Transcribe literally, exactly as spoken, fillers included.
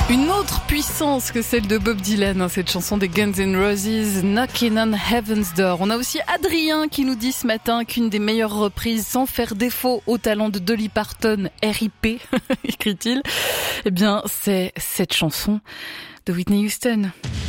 Une autre puissance que celle de Bob Dylan, hein, cette chanson des Guns N' Roses, Knocking on Heaven's Door. On a aussi Adrien qui nous dit ce matin qu'une des meilleures reprises sans faire défaut au talent de Dolly Parton, R I P, écrit-il, eh bien c'est cette chanson de Whitney Houston.